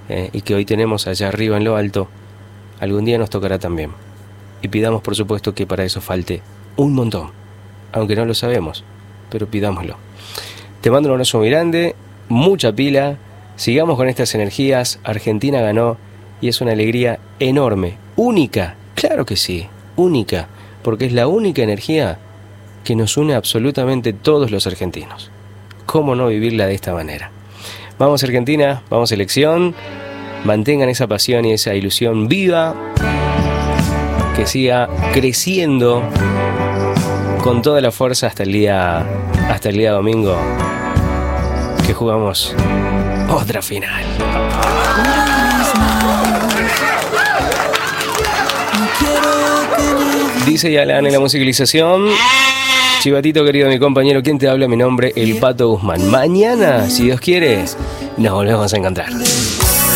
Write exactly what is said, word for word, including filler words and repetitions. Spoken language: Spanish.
eh, y que hoy tenemos allá arriba en lo alto, algún día nos tocará también. Y pidamos, por supuesto, que para eso falte un montón, aunque no lo sabemos, pero pidámoslo. Te mando un abrazo muy grande, mucha pila, sigamos con estas energías. Argentina ganó y es una alegría enorme, única, claro que sí, única, porque es la única energía que nos une a absolutamente todos los argentinos. ¿Cómo no vivirla de esta manera? Vamos Argentina, vamos selección, mantengan esa pasión y esa ilusión viva, que siga creciendo con toda la fuerza hasta el día, hasta el día domingo, que jugamos otra final. Dice Yalan en la musicalización. Chivatito querido, mi compañero, ¿quién te habla? Mi nombre, El Pato Guzmán. Mañana, si Dios quiere, nos volvemos a encontrar.